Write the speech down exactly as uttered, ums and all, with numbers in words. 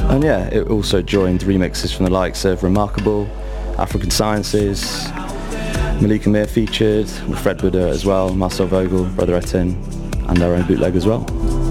And yeah, it also joined remixes from the likes of Remarkable, African Sciences, Malik Amir featured, with Fred Buddha as well, Marcel Vogel, Brother Etienne, and our own bootleg as well.